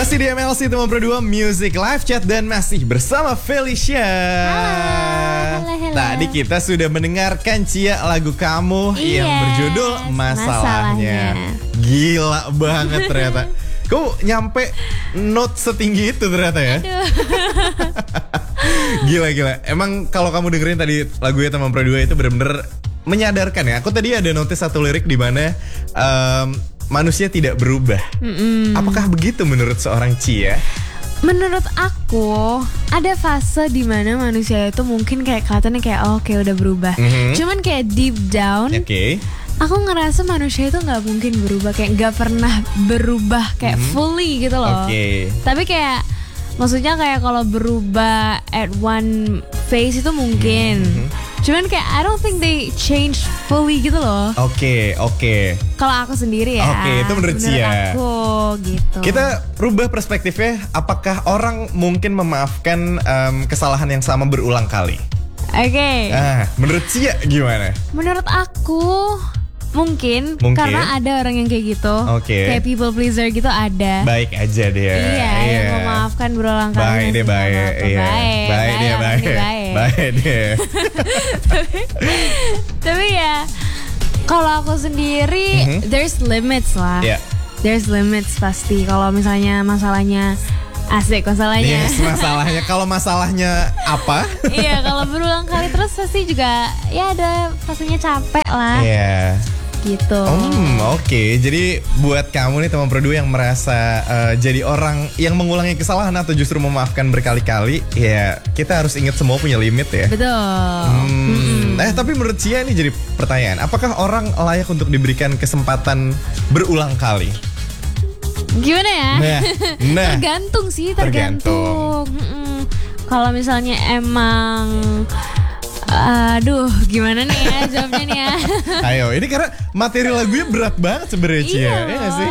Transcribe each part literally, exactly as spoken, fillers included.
Masih di M L C teman berdua Music Live Chat dan masih bersama Felicia. Halo, halo, halo. Tadi kita sudah mendengarkan Cia lagu kamu Yes, yang berjudul Masalahnya. Masalahnya. Gila banget ternyata. Kamu nyampe note setinggi itu ternyata ya. Gila-gila. Emang kalau kamu dengerin tadi lagunya teman berdua itu bener-bener menyadarkan ya. Aku tadi ada notice satu lirik di mana um, manusia tidak berubah. Mm-mm. Apakah begitu menurut seorang Cia? Menurut aku ada fase di mana manusia itu mungkin kayak kelihatannya kayak oh, oke udah berubah. Mm-hmm. Cuman kayak deep down, okay. aku ngerasa manusia itu nggak mungkin berubah, kayak nggak pernah berubah kayak mm-hmm. fully gitu loh. Okay. Tapi kayak maksudnya kayak kalau berubah at one phase itu mungkin. Mm-hmm. Cuman kayak I don't think they change fully gitu loh. Oke, okay, oke. Okay. Kalau aku sendiri ya. Oke, okay, itu menurut Cia. Aku gitu. Kita rubah perspektifnya. Apakah orang mungkin memaafkan um, kesalahan yang sama berulang kali? Oke. Okay. Ah, menurut Cia gimana? Menurut aku mungkin, mungkin karena ada orang yang kayak gitu. Oke. Okay. Kayak people pleaser gitu ada. Baik aja dia. Iya, iya. yang memaafkan berulang kali. Baik dia baik. Iya. Baik. Baik dia baik. Baik dia. tapi, tapi ya kalau aku sendiri mm-hmm. there's limits lah. Yeah. There's limits pasti kalau misalnya masalahnya asik masalahnya. Yes, masalahnya kalau masalahnya apa? Iya, kalau berulang kali terus pasti juga ya ada rasanya capek lah. Iya. Yeah. Gitu. Hmm, oke. Okay. Jadi buat kamu nih teman berdua yang merasa uh, jadi orang yang mengulangi kesalahan atau justru memaafkan berkali-kali, ya kita harus ingat semua punya limit ya. Betul. Hmm. Eh tapi menurut Cia ini jadi pertanyaan, apakah orang layak untuk diberikan kesempatan berulang kali? Gimana ya? Nah, nah. tergantung sih, tergantung. tergantung. Kalau misalnya emang aduh, gimana nih ya jawabnya nih ya? Ayo, ini karena materi lagunya berat banget sebenarnya Cia. Iya, ya gak sih?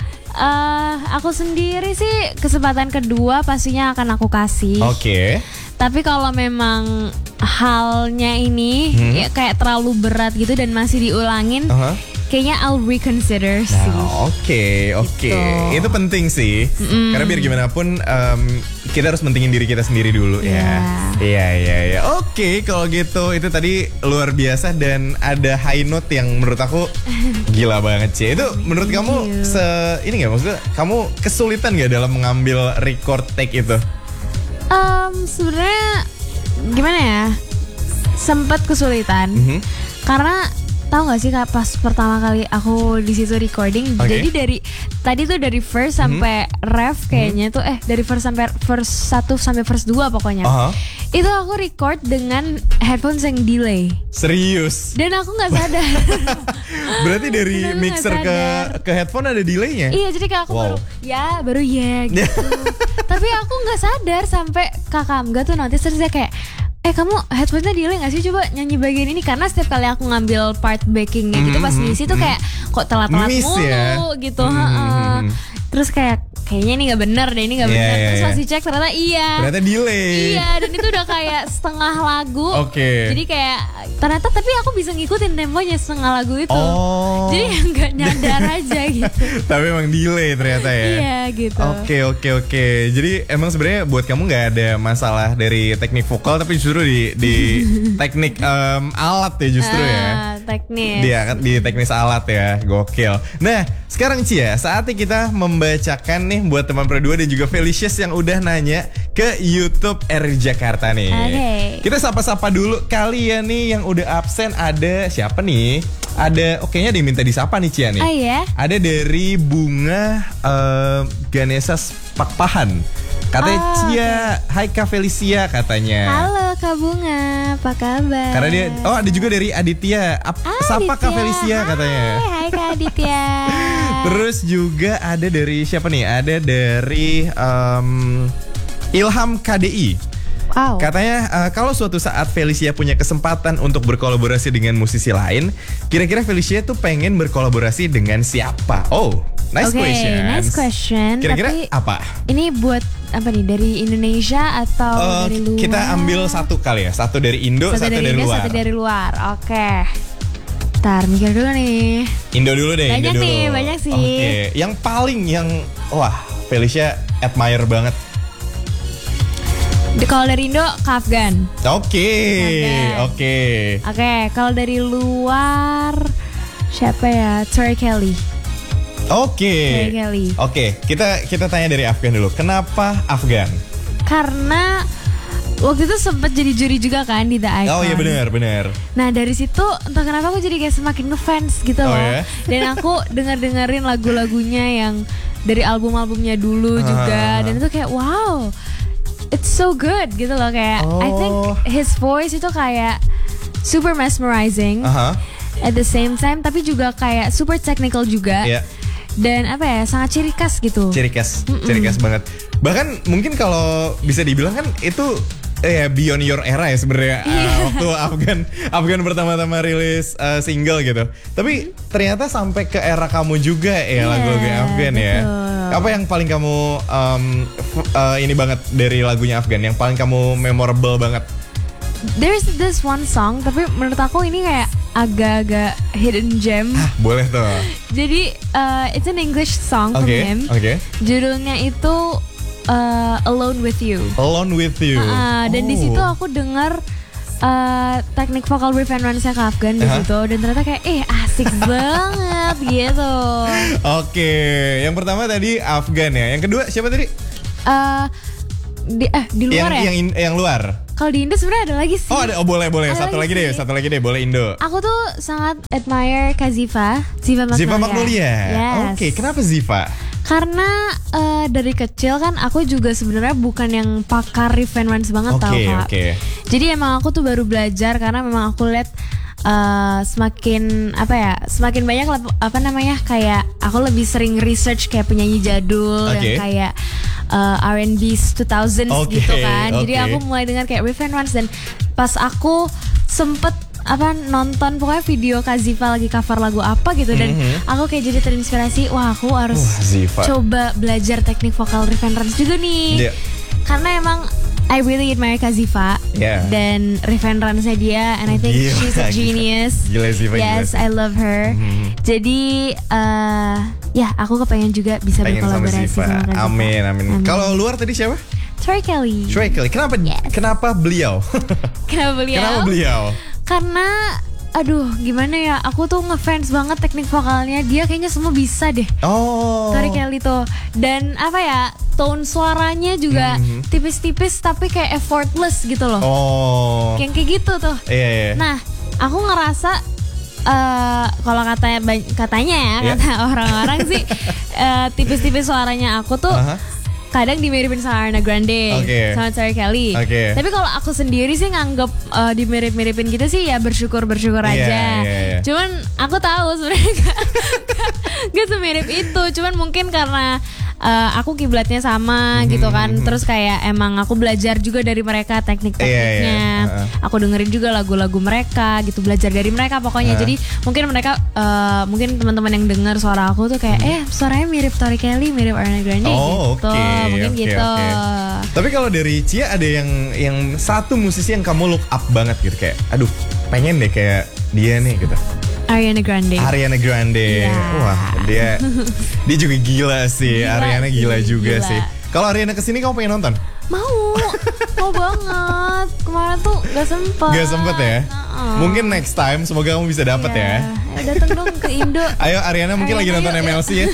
Uh, aku sendiri sih kesempatan kedua pastinya akan aku kasih. Oke. Okay. Tapi kalau memang halnya ini hmm. ya kayak terlalu berat gitu dan masih diulangin, uh-huh. kayaknya I'll reconsider sih. Nah, oke, oke. Gitu. Itu penting sih. Mm. Karena biar gimana pun um, kita harus mentingin diri kita sendiri dulu yeah. ya. Iya, iya, iya. Oke, kalau gitu itu tadi luar biasa dan ada high note yang menurut aku gila banget sih. Itu menurut Thank kamu you. se ini nggak maksudnya kamu kesulitan nggak dalam mengambil record take itu? Um, sebenarnya gimana ya? Sempat kesulitan. Mm-hmm. Karena tahu nggak sih kak, pas pertama kali aku di situ recording, okay. jadi dari tadi tuh dari verse sampai mm-hmm. ref kayaknya mm-hmm. tuh eh dari verse sampai verse satu sampai verse dua pokoknya. Uh-huh. Itu aku record dengan headphones yang delay. Serius? Dan aku nggak sadar. Berarti dari mixer ke ke headphone ada delaynya? Iya, jadi kayak aku wow. baru ya baru ya gitu. Tapi aku nggak sadar sampai kakak Amga tuh notice, terus dia kayak, eh kamu headphone-nya delay gak sih, coba nyanyi bagian ini. Karena setiap kali aku ngambil part backingnya gitu, pas ngisi tuh kayak kok telat-telat mulu ya? gitu. Mm-hmm. Terus kayak kayaknya ini gak bener deh, ini gak bener. Yeah, Terus yeah. masih cek ternyata iya. Ternyata delay. Iya, dan itu udah kayak setengah lagu. Oke. Okay. Jadi kayak ternyata tapi aku bisa ngikutin temponya setengah lagu itu. Oh. Jadi gak nyadar aja gitu. Tapi emang delay ternyata ya. Iya gitu. Oke, okay, oke, okay, oke. Okay. Jadi emang sebenarnya buat kamu gak ada masalah dari teknik vokal, tapi justru di di teknik um, alat ya justru uh, ya. Teknis. Dia kan di teknis alat ya, gokil. Nah, sekarang Cia, saatnya kita membacakan nih buat teman berdua dan juga Felicious yang udah nanya ke YouTube R Jakarta nih. Okay. Kita sapa-sapa dulu kalian nih yang udah absen. Ada siapa nih? Ada, oke nya diminta disapa nih Cia nih. Oh iya? Ada dari Bunga uh, Ganesha Pakpahan. Katanya oh, Cia, okay. Hai Kak Felicia katanya. Halo Kak Bunga, apa kabar? Karena dia, oh ada juga dari Aditya. Ap, ah, sapa Kak Felicia hai, katanya. Hai Kak Aditya. Terus juga ada dari siapa nih? Ada dari um, Ilham K D I. Wow. Katanya uh, kalau suatu saat Felicia punya kesempatan untuk berkolaborasi dengan musisi lain, kira-kira Felicia tuh pengen berkolaborasi dengan siapa? Oh, nice okay, question. Nice question. Kira-kira Tapi apa? Ini buat apa nih, dari Indonesia atau uh, dari luar? Kita ambil satu kali ya, satu dari Indo, satu, satu dari, dari Indo, luar. Satu dari luar. Oke. Okay. Ntar mikir dulu nih. Indo dulu deh. Banyak Indo dulu. nih, banyak sih. Oke, okay. Yang paling yang wah Felicia admire banget. Kalau dari Indo, Afgan. Oke, oke. Oke, kalau dari luar siapa ya? Tori Kelly. Oke. Tori Kelly. Oke, kita kita tanya dari Afgan dulu. Kenapa Afgan? Karena waktu itu sempat jadi juri juga kan di The Icon. Oh iya benar, benar. Nah dari situ entah kenapa aku jadi kayak semakin ngefans gitu loh. Oh, ya? Dan aku denger-dengerin lagu-lagunya yang dari album-albumnya dulu juga. Dan itu kayak wow, it's so good gitu loh. Kayak oh. I think his voice itu kayak super mesmerizing. Uh-huh. At the same time tapi juga kayak super technical juga. Yeah. Dan apa ya, sangat ciri khas gitu. Ciri khas, Mm-mm. ciri khas banget. Bahkan mungkin kalau bisa dibilang kan itu eh beyond your era ya sebenarnya. Yeah. Uh, waktu Afgan Afgan pertama-tama rilis uh, single gitu. Tapi ternyata sampai ke era kamu juga ya, yeah, lagu-lagu Afgan betul. Ya. Apa yang paling kamu um, uh, ini banget dari lagunya Afgan, yang paling kamu memorable banget? There's this one song, tapi menurut aku ini kayak agak-agak hidden gem. Ah, boleh tuh. Jadi uh, it's an English song okay, from him. Oke. Okay. Judulnya itu uh, Alone with You. Alone with You. Uh, dan oh. di situ aku dengar uh, teknik vokal riff and run-nya ke Afgan di situ, dan ternyata kayak eh asik banget gitu. Oke, okay. Yang pertama tadi Afgan ya. Yang kedua siapa tadi? Uh, di eh di luar yang, ya? Yang in, yang luar. Kalau di Indo sebenarnya ada lagi sih. Oh, ada, oh boleh boleh. Ada satu lagi, lagi deh, satu lagi deh, boleh Indo. Aku tuh sangat admire Kak Ziva, Ziva Magnolia. Ziva Magnolia. Yes. Oke, okay. Kenapa Ziva? Karena uh, dari kecil kan aku juga sebenarnya bukan yang pakar riff and runs banget, okay, tau Kak. Okay. Jadi emang aku tuh baru belajar karena memang aku lihat uh, semakin apa ya, semakin banyak apa namanya kayak aku lebih sering research kayak penyanyi jadul okay. yang kayak uh, R and B two thousands okay, gitu kan. Jadi okay. aku mulai dengan kayak riff and runs, dan pas aku sempet apa nonton pokoknya video Kak Ziva lagi cover lagu apa gitu, dan mm-hmm. aku kayak jadi terinspirasi, wah aku harus wah, coba belajar teknik vokal riff and runs juga nih. Yeah. Karena emang I really admire Kak Ziva, yeah. dan riff and runs-nya dia, and I think gila, she's a genius. Gila, Ziva, yes, gila. I love her. Mm-hmm. Jadi uh, ya aku kepengen juga bisa pengen berkolaborasi sama, sama Kak Ziva. Amin, amin. amin. Kalau luar tadi siapa? Tori Kelly. Tori Kelly. Kenapa? Yes. Kenapa beliau? Kenapa beliau? Kenapa beliau? Karena aduh gimana ya, aku tuh ngefans banget teknik vokalnya dia, kayaknya semua bisa deh. Oh. Tori Kelly tuh, dan apa ya, tone suaranya juga mm-hmm. tipis-tipis tapi kayak effortless gitu loh. Oh. Kayak kayak gitu tuh. Iya. Yeah, yeah. Nah, aku ngerasa uh, kalau katanya katanya ya yeah. kata orang-orang sih uh, tipis-tipis suaranya aku tuh. Uh-huh. Kadang dimiripin sama Ariana Grande, okay. sama Tori Kelly. Okay. Tapi kalau aku sendiri sih nganggep uh, dimirip-miripin gitu sih ya bersyukur-bersyukur aja. Yeah, yeah, yeah. Cuman aku tahu sebenarnya gak, gak semirip itu. Cuman mungkin karena uh, aku kiblatnya sama mm-hmm. gitu kan. Terus kayak emang aku belajar juga dari mereka teknik-tekniknya. Yeah, yeah. Uh-uh. Aku dengerin juga lagu-lagu mereka gitu, belajar dari mereka pokoknya. Uh. Jadi mungkin mereka, uh, mungkin teman-teman yang dengar suara aku tuh kayak, mm. eh suaranya mirip Tori Kelly, mirip Ariana Grande oh, gitu. Okay. Mungkin okay, gitu. Okay. Tapi kalau dari Cia ada yang yang satu musisi yang kamu look up banget gitu, kayak aduh pengen deh kayak dia nih gitu. Ariana Grande. Ariana Grande. Yeah. Wah, dia dia juga gila sih. Gila Ariana gila sih, juga gila. sih. Kalau Ariana kesini kamu pengen nonton? Mau. Mau banget. Kemarin tuh gak sempet. Gak sempet ya? Uh-uh. Mungkin next time semoga kamu bisa dapet yeah. ya. Ya dateng dong ke Indo. Ayo Ariana mungkin Ariana, lagi nonton ayo, M L C ya.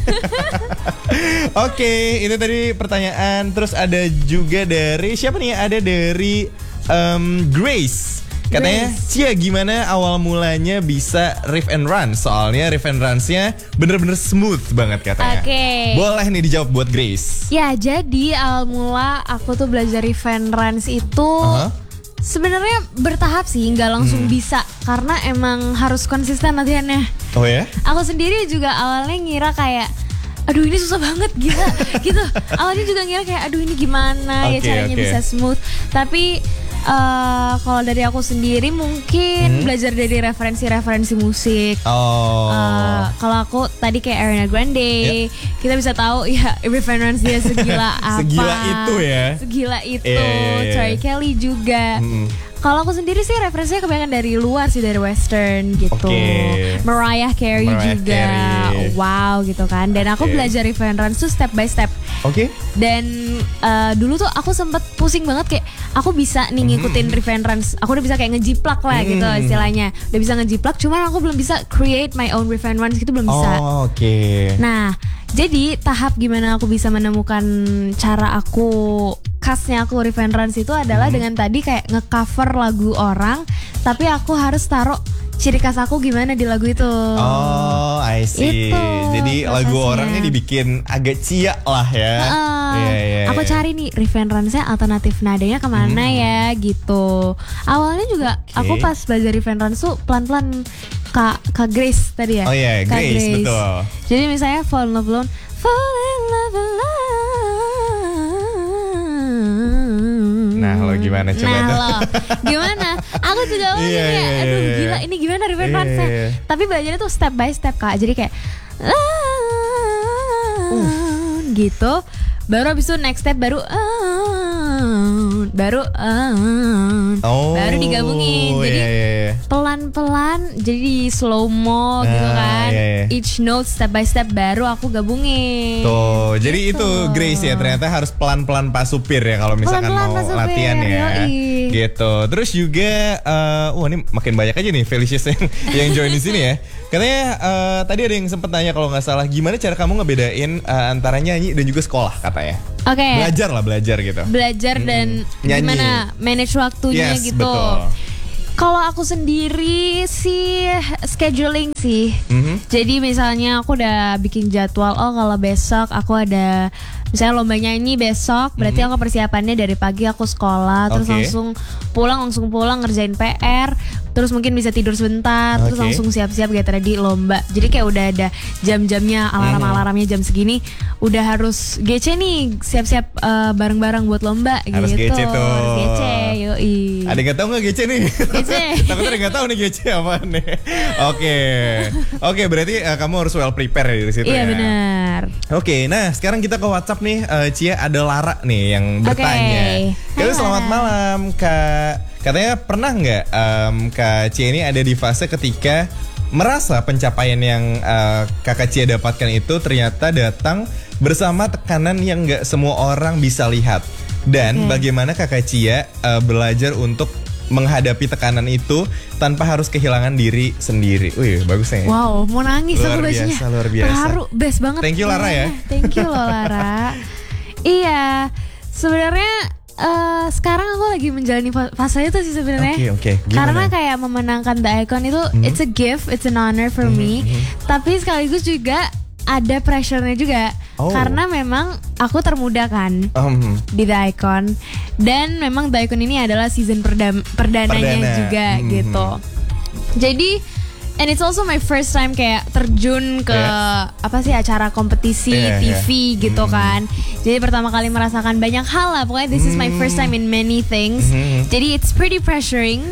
Oke, okay, itu tadi pertanyaan. Terus ada juga dari siapa nih? Ada dari um, Grace. Katanya, Grace. Cia gimana awal mulanya bisa riff and run? Soalnya riff and runs-nya bener-bener smooth banget katanya. Oke. Okay. Boleh nih dijawab buat Grace. Ya, jadi awal mula aku tuh belajar riff and runs itu uh-huh. sebenarnya bertahap sih, nggak langsung hmm. bisa karena emang harus konsisten latihannya. Oh ya? Aku sendiri juga awalnya ngira kayak aduh ini susah banget gila gitu. Awalnya juga ngira kayak aduh ini gimana okay, ya caranya okay. bisa smooth. Tapi uh, kalau dari aku sendiri mungkin hmm. belajar dari referensi-referensi musik. Oh. Uh, kalau aku tadi kayak Ariana Grande, yep. kita bisa tahu ya referensi dia segila apa. Segila itu ya. Segila itu. Yeah, yeah, yeah. Tori Kelly juga. Mm-hmm. Kalau aku sendiri sih referensinya kebanyakan dari luar sih, dari western gitu. Okay. Mariah Carey Mariah juga. Carey. Wow gitu kan. Dan aku Okay. belajar reference tuh step by step. Oke. Okay. Dan uh, dulu tuh aku sempet pusing banget kayak aku bisa nih ngikutin mm. reference. Aku udah bisa kayak ngejiplak lah mm. gitu istilahnya. Udah bisa ngejiplak, cuman aku belum bisa create my own reference gitu, belum bisa. Oh, oke. Okay. Nah, jadi tahap gimana aku bisa menemukan cara aku khasnya aku reference itu adalah hmm. dengan tadi kayak ngecover lagu orang, tapi aku harus taruh ciri khas aku gimana di lagu itu. Oh, I see. Itu jadi prosesnya. Lagu orangnya dibikin agak cia lah ya. Uh, yeah, yeah, aku yeah. cari nih reference-nya alternatif nadanya kemana hmm. ya gitu. Awalnya juga okay. aku pas belajar reference tuh pelan-pelan Kak, Kak Grace tadi ya. Oh iya, yeah, Grace, Grace, betul. Jadi misalnya Fall in Love Alone, Fall in Love Alone. Nah lo gimana coba Nah tuh? lo gimana? Aku juga awalnya yeah, kayak, yeah, aduh yeah. gila ini gimana reference-nya. Yeah, yeah. Tapi belajarnya tuh step by step Kak. Jadi kayak uh. gitu. Baru abis itu next step baru uh, baru uh, oh, baru digabungin. Jadi yeah, yeah, yeah. pelan-pelan jadi slow mo gitu ah, kan. yeah, yeah. Each note step by step baru aku gabungin. Tuh, jadi gitu. itu Grace ya, ternyata harus pelan-pelan Pak Supir ya kalau misalkan Pelan-pelan, mau Pak Supir, latihan ya. yoi. Gitu. Terus juga uh, wah ini makin banyak aja nih Felicious yang, yang join di sini ya. Katanya uh, tadi ada yang sempat nanya kalau nggak salah gimana cara kamu ngebedain uh, antara nyanyi dan juga sekolah katanya. Oke. Okay. Belajar lah belajar gitu. Belajar mm-hmm. dan nyanyi. Gimana manage waktunya yes, gitu. Betul. Kalau aku sendiri sih scheduling sih. Mm-hmm. Jadi misalnya aku udah bikin jadwal, oh kalau besok aku ada misalnya lomba nyanyi besok, berarti mm-hmm. aku persiapannya dari pagi aku sekolah, terus okay. langsung pulang langsung pulang ngerjain P R, terus mungkin bisa tidur sebentar, okay. terus langsung siap-siap get ready lomba. Jadi kayak udah ada jam-jamnya, alarm-alarmnya jam segini, udah harus G C nih, siap-siap uh, bareng-bareng buat lomba harus gitu. G C tuh. Harus G C, yoi. Ada yang gak tahu nggak G C nih? G C. Takutnya ada nggak tahu nih G C apa nih. Oke, oke berarti uh, kamu harus well prepare dari situ iya, ya. Iya benar. Oke, nah sekarang kita ke WhatsApp nih, uh, Cia ada Lara nih yang bertanya. Okay. Halo, selamat malam Kak. Katanya pernah nggak um, Kak Cia ini ada di fase ketika merasa pencapaian yang uh, Kakak Cia dapatkan itu ternyata datang bersama tekanan yang nggak semua orang bisa lihat. Dan okay. bagaimana Kakak Cia uh, belajar untuk menghadapi tekanan itu tanpa harus kehilangan diri sendiri. Wih, bagus nih. Wow, mau nangis luar aku bacanya. Biasa, luar biasa. Terharu, best banget. Thank you Lara ya. Thank you loh Lara. Iya, sebenarnya uh, sekarang aku lagi menjalani fase itu sih sebenarnya. Oke, okay, oke. Okay. Karena kayak memenangkan The Icon itu mm-hmm. it's a gift, it's an honor for mm-hmm. me. Mm-hmm. Tapi sekaligus juga ada pressure-nya juga. Oh. Karena memang aku termuda kan um. di The Icon. Dan memang The Icon ini adalah season perda- perdananya Perdana. juga mm-hmm. gitu. Jadi and it's also my first time kayak terjun ke yeah. apa sih acara kompetisi yeah, T V yeah. gitu mm. kan. Jadi pertama kali merasakan banyak hal lah. Pokoknya this mm. is my first time in many things. Mm-hmm. Jadi it's pretty pressuring.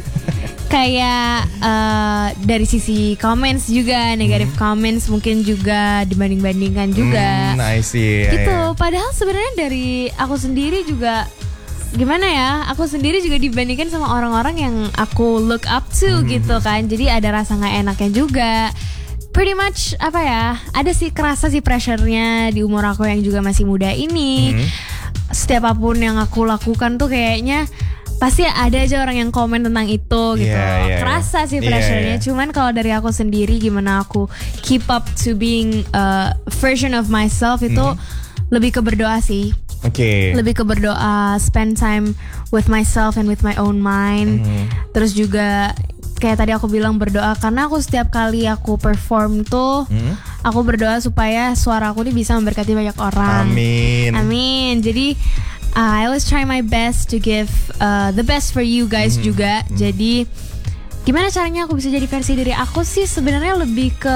Kayak uh, dari sisi comments juga, negative hmm. comments mungkin juga dibanding-bandingkan juga. Hmm, I see. Gitu. Yeah, yeah. Padahal sebenarnya dari aku sendiri juga gimana ya? Aku sendiri juga dibandingkan sama orang-orang yang aku look up to hmm. gitu kan. Jadi ada rasa nggak enaknya juga. Pretty much apa ya? Ada sih kerasa sih pressure-nya di umur aku yang juga masih muda ini. Hmm. Setiap apapun yang aku lakukan tuh kayaknya pasti ada aja orang yang komen tentang itu gitu. Yeah, yeah, kerasa sih pressure-nya. Yeah, yeah. Cuman kalau dari aku sendiri gimana aku keep up to being a version of myself itu mm. lebih ke berdoa sih. Oke. Okay. Lebih ke berdoa, spend time with myself and with my own mind. Mm. Terus juga kayak tadi aku bilang berdoa karena aku setiap kali aku perform tuh mm. aku berdoa supaya suara aku nih bisa memberkati banyak orang. Amin. Amin. Jadi Uh, I always try my best to give uh, the best for you guys mm-hmm. juga. Mm-hmm. Jadi gimana caranya aku bisa jadi versi diri aku sih sebenarnya lebih ke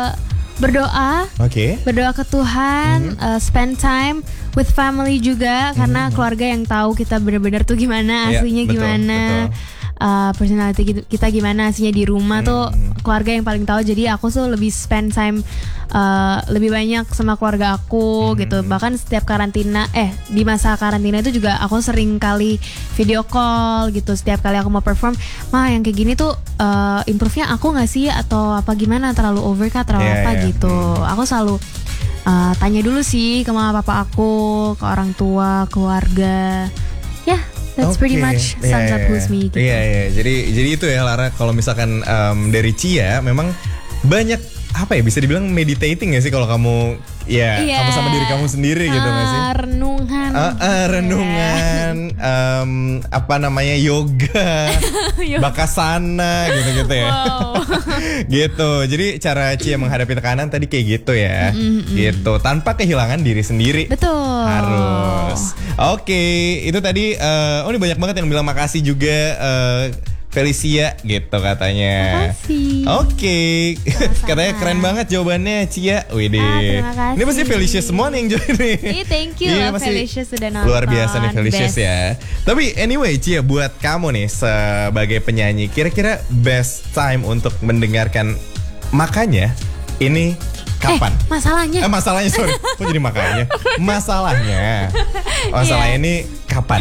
berdoa, okay. berdoa ke Tuhan, mm-hmm. uh, spend time with family juga mm-hmm. karena keluarga yang tahu kita benar-benar tuh gimana aslinya yeah, betul, gimana. Betul. uh, personality gitu- kita gimana aslinya di rumah Hmm. tuh keluarga yang paling tahu. Jadi aku tuh lebih spend time uh, lebih banyak sama keluarga aku Hmm. gitu. Bahkan setiap karantina eh di masa karantina itu juga aku sering kali video call gitu. Setiap kali aku mau perform, mah yang kayak gini tuh uh, improve-nya aku nggak sih atau apa gimana, terlalu over kah, terlalu Yeah, apa yeah. gitu. Aku selalu uh, tanya dulu sih ke mama papa aku, ke orang tua, keluarga. Ya, yeah, that's pretty Oke. much Iya, sums up iya. who's me gitu. Iya, iya. Jadi jadi itu ya Lara, kalau misalkan em, dari Cia memang banyak apa ya, bisa dibilang meditating ya sih kalau kamu ya Iya. kamu sama diri kamu sendiri gitu nggak sih? Ah, renungan. Ah, ah, renungan, em, apa namanya, yoga, bakasana gitu-gitu ya. Wow. Gitu. Jadi cara Cia menghadapi tekanan tadi kayak gitu ya. Gitu. Tanpa kehilangan diri sendiri. Betul. Harus. Oke, itu tadi eh, oh ini banyak banget yang bilang makasih juga, eh, Felicia gitu katanya. Makasih. Oke. Katanya keren banget jawabannya Cia. Widih. Ah, terima kasih. Ini pasti Felicia semua nih yang join nih. Ih, thank you Iya, loh pasti Felicia sudah nonton. luar biasa nih Felicia Best. ya. Tapi anyway Cia, buat kamu nih sebagai penyanyi, kira-kira best time untuk mendengarkan Makanya ini kapan? Eh, masalahnya. Eh masalahnya sorry, kok jadi makanya? Masalahnya, masalahnya Yeah. ini kapan?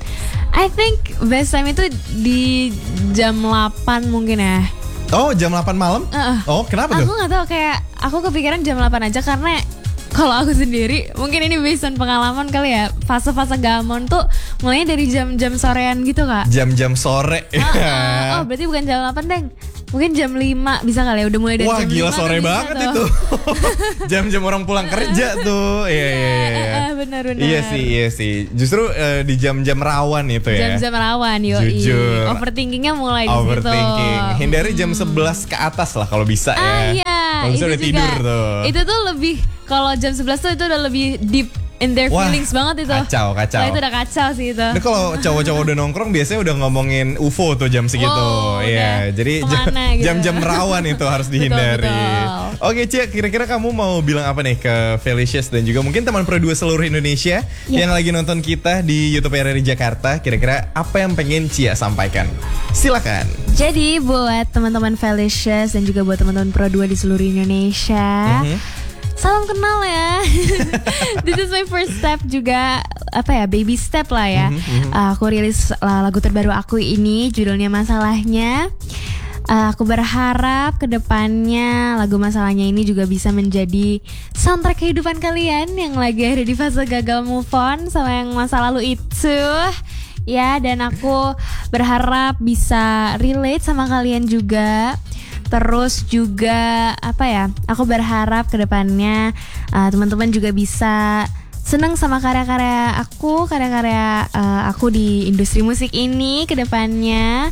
I think best time itu di jam delapan mungkin ya. Oh jam delapan malam? Uh-uh. Oh kenapa Aku tuh? nggak tahu, kayak aku kepikiran jam delapan aja karena kalau aku sendiri, mungkin ini based on pengalaman kali ya, fase-fase gamon tuh mulainya dari jam-jam sorean gitu kak. Jam-jam sore. Uh-uh. Oh berarti bukan jam delapan deng, mungkin jam lima bisa kali ya, udah mulai dari Wah jam gila lima sore tuh bisa banget tuh. itu. Jam-jam orang pulang kerja tuh. Iya iya iya. iya. Uh-uh, benar-benar. Iya sih iya sih. Justru eh, di jam-jam rawan itu ya. Jam-jam rawan yoi. Jujur. Overthinkingnya mulai di situ. Overthinking. Hindari jam sebelas ke atas lah kalau bisa Ah ya. iya, Kalau bisa itu udah juga. tidur tuh. Itu tuh lebih, kalau jam sebelas tuh itu udah lebih deep in their Wah, feelings banget itu. kacau, kacau. Nah, itu udah kacau sih itu. Nah kalau cowok-cowok udah nongkrong biasanya udah ngomongin U F O tuh jam segitu. Wow, Iya, udah jadi jam- kemana gitu. jam-jam rawan itu harus dihindari. betul. Oke Cia, kira-kira kamu mau bilang apa nih ke Felicious dan juga mungkin teman Pro dua seluruh Indonesia Ya. yang lagi nonton kita di YouTube R R I Jakarta? Kira-kira apa yang pengen Cia sampaikan? Silakan. Jadi buat teman-teman Felicious dan juga buat teman-teman Pro dua di seluruh Indonesia, Mhm. salam kenal ya. This is my first step juga, apa ya, baby step lah ya. Uh, aku rilis uh, lagu terbaru aku ini, judulnya Masalahnya. Uh, aku berharap kedepannya lagu Masalahnya ini juga bisa menjadi soundtrack kehidupan kalian yang lagi ada di fase gagal move on sama yang masa lalu itu. Ya, dan aku berharap bisa relate sama kalian juga. Terus juga apa ya, aku berharap kedepannya uh, teman-teman juga bisa senang sama karya-karya aku, karya-karya uh, aku di industri musik ini kedepannya.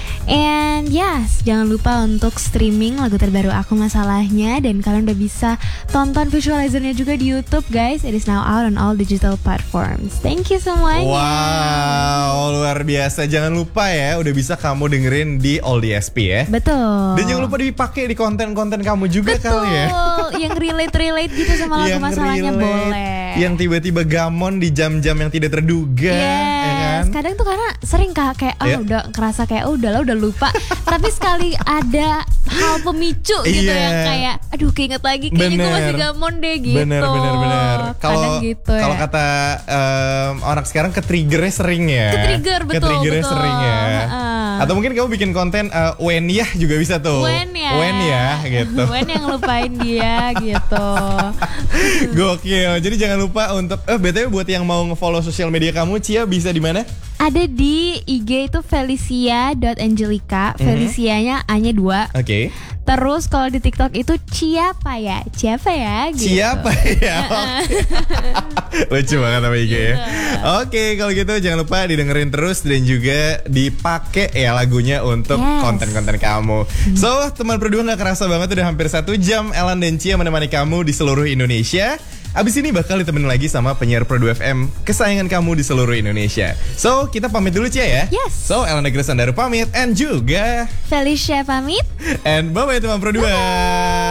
And yes, jangan lupa untuk streaming lagu terbaru aku Masalahnya, dan kalian udah bisa tonton visualizernya juga di YouTube guys. It is now out on all digital platforms. Thank you semuanya. Wow, luar biasa. Jangan lupa ya, udah bisa kamu dengerin di All D S P ya. Betul. Dan jangan lupa dipakai di konten-konten kamu juga Betul. kali ya. Yang relate-relate gitu sama lagu Masalahnya relate, boleh. Yang tiba-tiba gamon di jam-jam yang tidak terduga, Yes, ya kan? kadang tuh karena sering kak kayak oh Iya. udah kerasa kayak oh udahlah udah lupa, tapi sekali ada hal pemicu gitu Iya. yang kayak aduh keinget lagi kayaknya gue Bener. masih gamon deh gitu. Bener, bener, bener. Kalau Kadang gitu ya. kalau kata em, orang sekarang ke-triggernya sering ya. Ke-trigger, betul, Ke-triggernya betul. sering ya. Heeh. Atau mungkin kamu bikin konten uh, Wen ya juga bisa tuh. Wen ya. Wen ya gitu. Wen yang lupain dia gitu. Gokil. Jadi jangan lupa untuk eh B T W buat yang mau nge-follow sosial media kamu, Cia bisa di mana? Ada di I G itu felicia dot angelica. Felicianya A-nya dua. Oke. Terus kalau di TikTok itu Ciapa ya? Ciapa ya? Gitu. Siapa ya? Oke. Lucu banget sama I G ya. Oke, kalau gitu jangan lupa didengerin terus dan juga dipakai ya lagunya untuk Yes. konten-konten kamu. So, teman berdua nggak kerasa banget udah hampir satu jam Ellen dan Cia menemani kamu di seluruh Indonesia. Abis ini bakal ditemenin lagi sama penyiar Pro dua F M kesayangan kamu di seluruh Indonesia. So, kita pamit dulu Cia ya. Yes. So, Ellen Negeri Sandaru pamit and juga Felicia pamit. and bye-bye teman Pro dua.